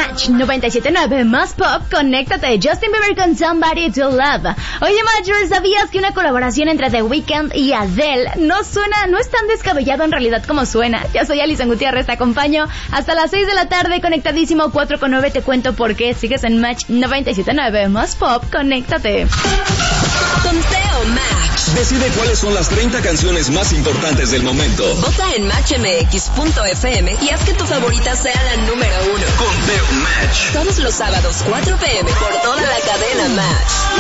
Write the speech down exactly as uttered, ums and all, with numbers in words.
Match noventa y siete punto nueve más pop, conéctate. Justin Bieber con Somebody to Love. Oye, Matcher, ¿sabías que una colaboración entre The Weeknd y Adele no suena, no es tan descabellado en realidad como suena? Yo soy Alison Gutiérrez, te acompaño hasta las seis de la tarde, conectadísimo cuatro con nueve, te cuento por qué. Sigues en Match noventa y siete punto nueve más pop, conéctate. Conteo Match. Decide cuáles son las treinta canciones más importantes del momento. Vota en match m x punto f m y haz que tu favorita sea la número uno. Conteo Match. Todos los sábados, cuatro p m por toda la cadena Match.